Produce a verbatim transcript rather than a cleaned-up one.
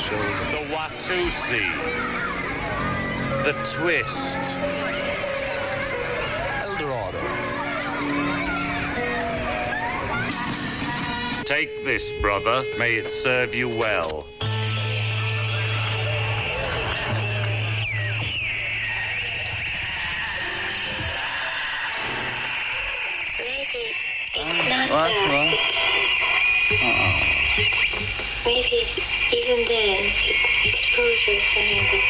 shoulder. The Watusi. The twist. Eldorado. Take this, brother. May it serve you well. What? What? Uh-oh. Maybe even then.